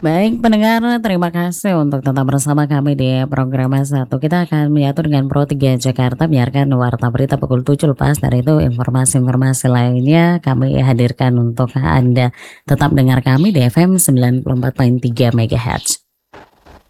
Baik pendengar, terima kasih untuk tetap bersama kami di program satu. Kita akan menyatu dengan Pro 3 Jakarta, biarkan warta berita pukul 7 lepas. Dari itu informasi-informasi lainnya kami hadirkan untuk Anda. Tetap dengar kami di FM 94,3 MHz.